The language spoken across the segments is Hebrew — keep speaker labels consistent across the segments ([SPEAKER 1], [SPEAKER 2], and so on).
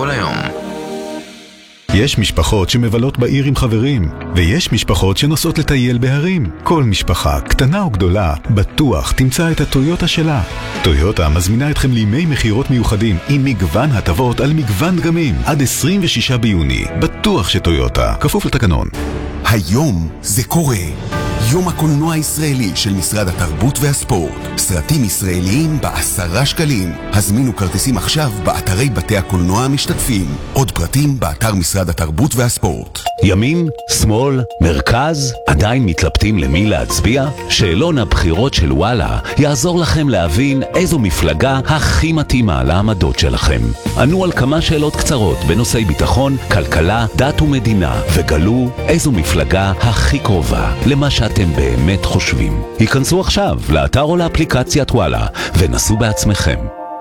[SPEAKER 1] כל היום.
[SPEAKER 2] יש משפחות שמבלות בעיר עם חברים, ויש משפחות שנוסעות לטייל בהרים. כל משפחה, קטנה או גדולה, בטוח תמצא את הטויוטה שלה. טויוטה מזמינה אתכם לימי מחירות מיוחדים עם מגוון הטבות על מגוון דגמים. עד 26 ביוני, בטוח שטויוטה, כפוף לתקנון.
[SPEAKER 3] היום זה קורה. יום הקולנוע הישראלי של משרד התרבות והספורט. סרטים ישראליים ב10 שקלים. הזמינו כרטיסים עכשיו באתרי בתי הקולנוע המשתתפים. עוד פרטים באתר משרד התרבות והספורט.
[SPEAKER 4] ימין, שמאל, מרכז, עדיין מתלבטים למי להצביע? שאלון הבחירות של וואלה יעזור לכם להבין איזו מפלגה הכי מתאימה לעמדות שלכם. ענו על כמה שאלות קצרות בנושאי ביטחון, כלכלה, דת ומדינה, וגלו איזו מפלגה הכי קרובה למה שאתם באמת חושבים. היכנסו עכשיו לאתר או לאפליקציית וואלה ונסו בעצמכם.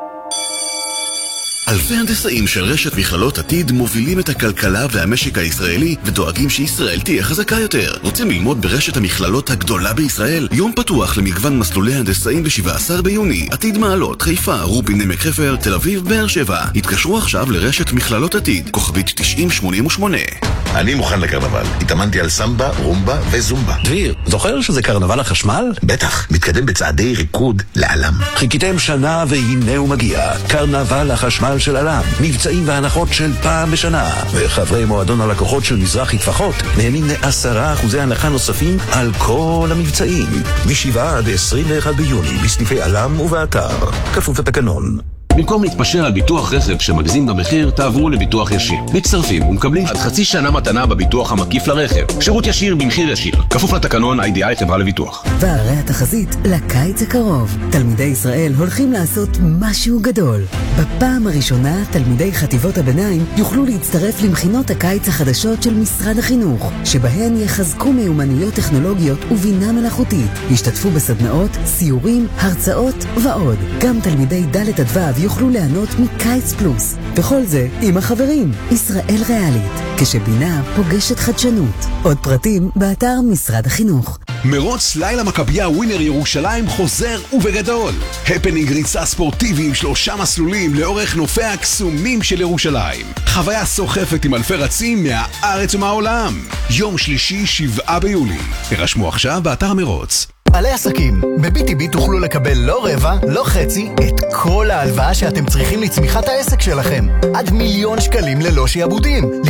[SPEAKER 5] אלפי הנדסאים של רשת מכללות עתיד מובילים את הכלכלה והמשק הישראלי ודואגים שישראל תהיה חזקה יותר. רוצים ללמוד ברשת המכללות הגדולה בישראל? יום פתוח למגוון מסלולי הנדסאים ב-17 ביוני. עתיד מעלות, חיפה, רובין, עמק חפר, תל אביב, באר שבע. התקשרו עכשיו לרשת מכללות עתיד, כוכבית 9088.
[SPEAKER 6] אני מוכן לקרנבל. התאמנתי על סמבה, רומבה וזומבה.
[SPEAKER 7] דביר, זוכר שזה קרנבל החשמל?
[SPEAKER 6] בטח, מתקדם בצעדי ריקוד לעלם.
[SPEAKER 7] חיכיתם שנה והנה הוא מגיע. קרנבל החשמל של עלם. מבצעים והנחות של פעם בשנה. וחברי מועדון הלקוחות של מזרחי טפחות נהנים ל10% הנחה נוספים על כל המבצעים. מ7 עד 21 ביוני בסניפי עלם ובאתר. כפוף לתקנון.
[SPEAKER 8] במקום להתפשר על ביטוח רכב שמגזים במחיר, תעברו לביטוח ישיר. מצטרפים ומקבלים עד חצי שנה מתנה בביטוח המקיף לרכב. שירות ישיר במחיר ישיר. כפוף לתקנון IDI חברה לביטוח.
[SPEAKER 9] והרי התחזית לקיץ הקרוב. תלמידי ישראל הולכים לעשות משהו גדול. בפעם הראשונה, תלמידי חטיבות הביניים יוכלו להצטרף למכינות הקיץ החדשות של משרד החינוך, שבהן יחזקו מיומנויות טכנולוגיות ובינה מלאכותית. ישתתפו בסדנאות, סיורים, הרצאות ועוד. גם תלמידי ד' עד ו' יוכלו ליהנות מקיץ פלוס. וכל זה עם החברים. ישראל ריאלית, כשבינה פוגשת חדשנות. עוד פרטים באתר משרד החינוך.
[SPEAKER 10] מרוץ לילה מכבייה ווינר ירושלים חוזר ובגדול. הפנינג ריצה ספורטיבי עם 3 מסלולים לאורך נופי הקסומים של ירושלים. חוויה סוחפת עם אלפי רצים מהארץ ומהעולם. יום שלישי 7 ביולי. הרשמו עכשיו באתר מרוץ.
[SPEAKER 11] בעלי עסקים, ב-BTB תוכלו לקבל לא רבע, לא חצי, את כל ההלוואה שאתם צריכים לצמיחת העסק שלכם. עד 1,000,000 שקלים ללא שיעבודים.